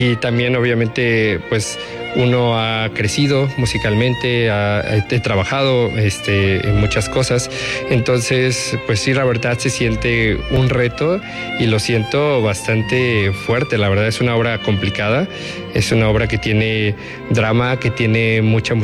Y también obviamente pues uno ha crecido musicalmente, he trabajado en muchas cosas, entonces pues sí, la verdad se siente un reto y lo siento bastante fuerte. La verdad es una obra complicada, es una obra que tiene drama, que tiene mucha